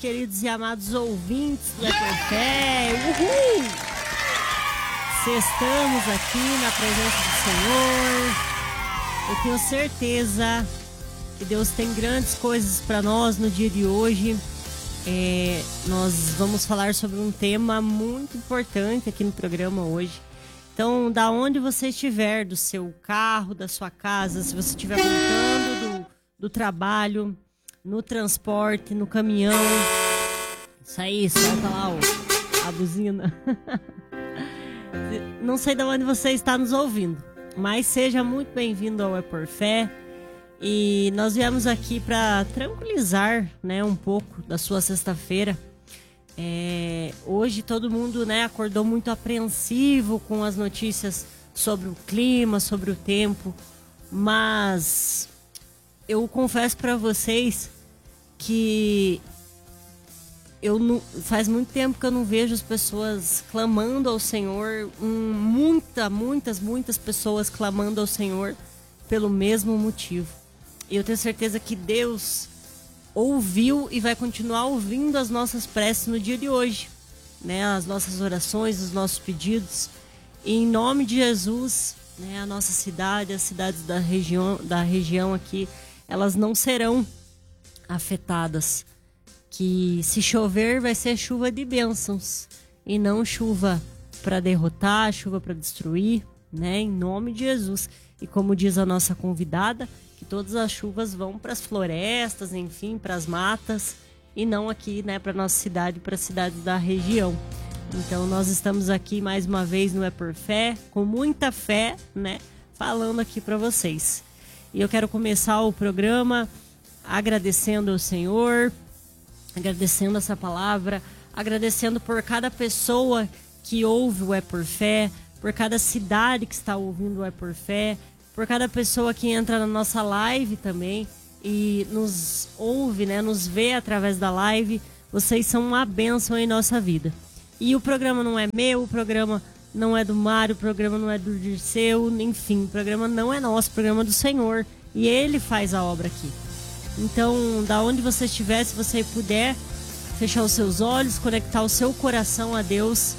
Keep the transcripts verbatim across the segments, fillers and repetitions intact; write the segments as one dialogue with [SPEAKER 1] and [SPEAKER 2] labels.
[SPEAKER 1] queridos e amados ouvintes do Eporfé. Uhul! Estamos aqui na presença do Senhor. Eu tenho certeza que Deus tem grandes coisas para nós no dia de hoje. É, nós vamos falar sobre um tema muito importante aqui no programa hoje. Então, da onde você estiver, do seu carro, da sua casa, se você estiver voltando do, do trabalho, no transporte, no caminhão, isso aí, solta lá ó, a buzina. Não sei de onde você está nos ouvindo, mas seja muito bem-vindo ao Eporfé. E nós viemos aqui para tranquilizar, né, um pouco da sua sexta-feira. É, hoje todo mundo, né, acordou muito apreensivo com as notícias sobre o clima, sobre o tempo, mas eu confesso para vocês que eu não, faz muito tempo que eu não vejo as pessoas clamando ao Senhor, um, muita, muitas, muitas pessoas clamando ao Senhor pelo mesmo motivo. E eu tenho certeza que Deus ouviu e vai continuar ouvindo as nossas preces no dia de hoje, né? As nossas orações, os nossos pedidos. E em nome de Jesus, né, a nossa cidade, as cidades da região, da região aqui, elas não serão afetadas. Que se chover vai ser chuva de bênçãos e não chuva para derrotar, chuva para destruir, né? Em nome de Jesus. E como diz a nossa convidada, que todas as chuvas vão para as florestas, enfim, para as matas, e não aqui, né, para nossa cidade, para as cidades da região. Então nós estamos aqui mais uma vez no Eporfé, com muita fé, né, falando aqui para vocês. E eu quero começar o programa agradecendo ao Senhor, agradecendo essa palavra, agradecendo por cada pessoa que ouve o Eporfé, por cada cidade que está ouvindo o Eporfé, por cada pessoa que entra na nossa live também e nos ouve, né, nos vê através da live. Vocês são uma bênção em nossa vida. E o programa não é meu, o programa não é do Mário, o programa não é do Dirceu, enfim, o programa não é nosso, o programa é do Senhor. E Ele faz a obra aqui. Então, da onde você estiver, se você puder fechar os seus olhos, conectar o seu coração a Deus,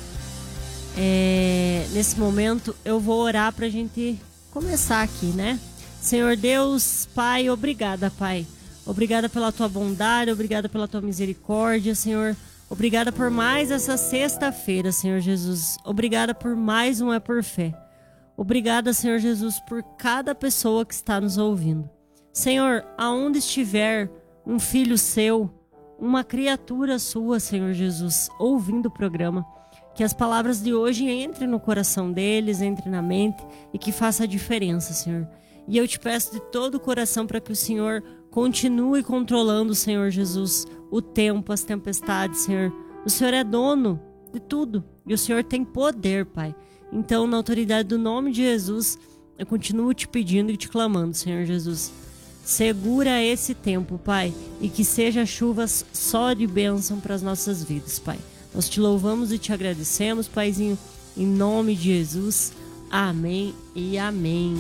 [SPEAKER 1] é, nesse momento eu vou orar pra gente começar aqui, né? Senhor Deus, Pai, obrigada, Pai. Obrigada pela tua bondade, obrigada pela tua misericórdia, Senhor. Obrigada por mais essa sexta-feira, Senhor Jesus. Obrigada por mais um Eporfé. Obrigada, Senhor Jesus, por cada pessoa que está nos ouvindo. Senhor, aonde estiver um filho seu, uma criatura sua, Senhor Jesus, ouvindo o programa, que as palavras de hoje entrem no coração deles, entrem na mente e que faça a diferença, Senhor. E eu te peço de todo o coração para que o Senhor continue controlando, Senhor Jesus, o tempo, as tempestades, Senhor. O Senhor é dono de tudo e o Senhor tem poder, Pai. Então, na autoridade do nome de Jesus, eu continuo te pedindo e te clamando, Senhor Jesus. Segura esse tempo, Pai, e que seja chuvas só de bênção para as nossas vidas, Pai. Nós te louvamos e te agradecemos, Paizinho, em nome de Jesus. Amém e amém.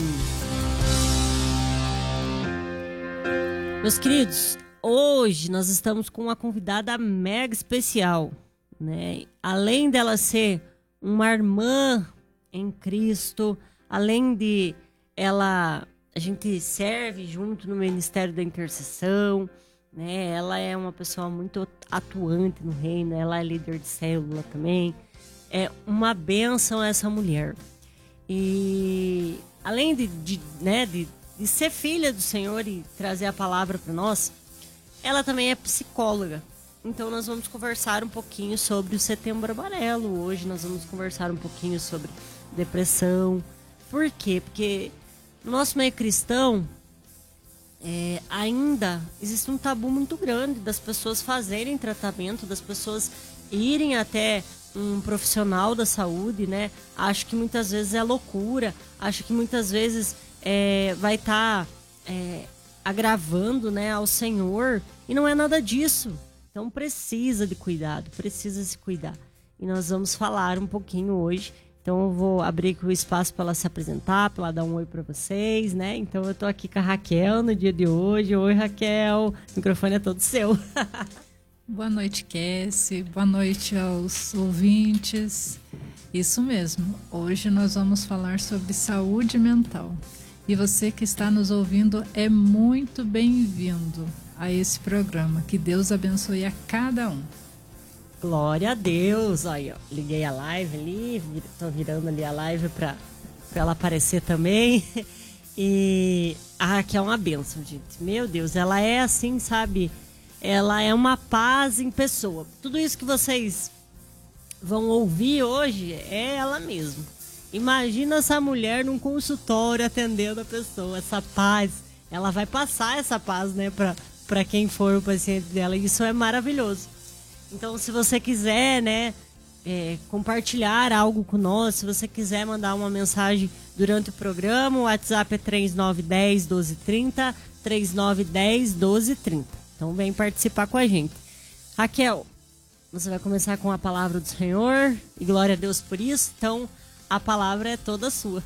[SPEAKER 1] Meus queridos, hoje nós estamos com uma convidada mega especial, né? Além dela ser uma irmã em Cristo, além de ela, a gente serve junto no Ministério da Intercessão, né? Ela é uma pessoa muito atuante no reino, ela é líder de célula também. É uma bênção essa mulher. E além de, de, né, de, de ser filha do Senhor e trazer a palavra para nós, ela também é psicóloga. Então nós vamos conversar um pouquinho sobre o Setembro Amarelo. Hoje nós vamos conversar um pouquinho sobre depressão. Por quê? Porque no nosso meio cristão, É, ainda existe um tabu muito grande das pessoas fazerem tratamento, das pessoas irem até um profissional da saúde, né? Acho que muitas vezes é loucura, acho que muitas vezes é, vai estar tá, é, agravando, né, ao Senhor, e não é nada disso. Então precisa de cuidado, precisa se cuidar. E nós vamos falar um pouquinho hoje. Então eu vou abrir aqui o espaço para ela se apresentar, para ela dar um oi para vocês, né? Então eu tô aqui com a Raquel no dia de hoje. Oi, Raquel. O microfone é todo seu.
[SPEAKER 2] Boa noite, Cassie. Boa noite aos ouvintes. Isso mesmo. Hoje nós vamos falar sobre saúde mental. E você que está nos ouvindo é muito bem-vindo a esse programa. Que Deus abençoe a cada um.
[SPEAKER 1] Glória a Deus. Aí, ó, liguei a live ali, tô virando ali a live para ela aparecer também. E a Raquel é uma bênção, gente. Meu Deus, ela é assim, sabe? Ela é uma paz em pessoa. Tudo isso que vocês vão ouvir hoje é ela mesma. Imagina essa mulher num consultório atendendo a pessoa, essa paz. Ela vai passar essa paz, né, pra, pra quem for o paciente dela. E isso é maravilhoso. Então, se você quiser, né, é, compartilhar algo com nós, se você quiser mandar uma mensagem durante o programa, o WhatsApp é três nove um zero, doze trinta, três nove um zero, doze trinta. Então vem participar com a gente. Raquel, você vai começar com a palavra do Senhor, e glória a Deus por isso. Então a palavra é toda sua.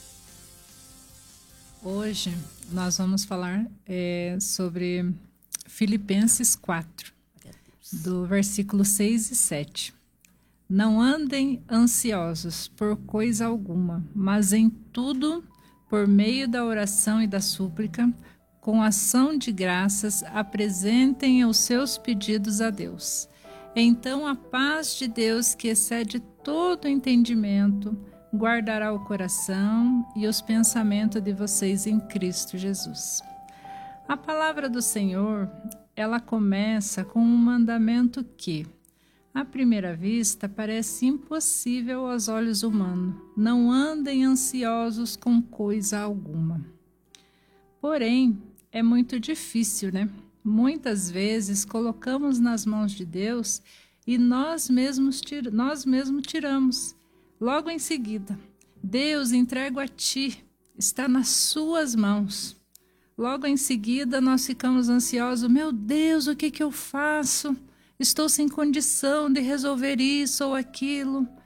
[SPEAKER 2] Hoje nós vamos falar é, sobre Filipenses quatro, do versículo seis e sete. Não andem ansiosos por coisa alguma, mas em tudo, por meio da oração e da súplica, com ação de graças, apresentem os seus pedidos a Deus. Então a paz de Deus, que excede todo entendimento, guardará o coração e os pensamentos de vocês em Cristo Jesus. A palavra do Senhor, ela começa com um mandamento que, à primeira vista, parece impossível aos olhos humanos. Não andem ansiosos com coisa alguma. Porém, é muito difícil, né? Muitas vezes colocamos nas mãos de Deus e nós mesmos, tir- nós mesmos tiramos. Logo em seguida, Deus, entrego a ti, está nas suas mãos. Logo em seguida, nós ficamos ansiosos. Meu Deus, o que que eu faço? Estou sem condição de resolver isso ou aquilo.